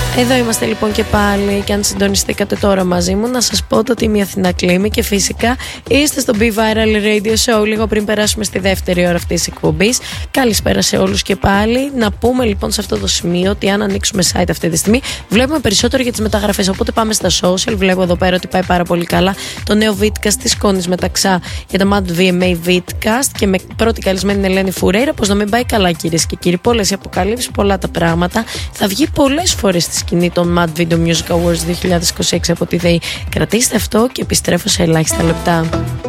Εδώ είμαστε λοιπόν και πάλι. Και αν συντονιστήκατε τώρα μαζί μου, να σας πω ότι είμαι η Αθηνά Κλήμη και φυσικά είστε στο Be Viral Radio Show. Λίγο πριν περάσουμε στη δεύτερη ώρα αυτής της εκπομπής. Καλησπέρα σε όλους και πάλι. Να πούμε λοιπόν σε αυτό το σημείο ότι αν ανοίξουμε site αυτή τη στιγμή, βλέπουμε περισσότερο για τις μεταγραφές. Οπότε πάμε στα social. Βλέπω εδώ πέρα ότι πάει πάρα πολύ καλά το νέο Vidcast της Κόνης Μεταξά για τα Mad VMA Vidcast και με πρώτη καλεσμένη την Ελένη Φουρέιρα. Πώς να μην πάει καλά, κυρίες και κύριοι. Πολλές οι αποκαλύψεις, πολλά τα πράγματα. Θα βγει πολλές φορές στη σκηνή των Mad Video Music Awards 2026 από τη ΔΕΗ. Κρατήστε αυτό και επιστρέφω σε ελάχιστα λεπτά.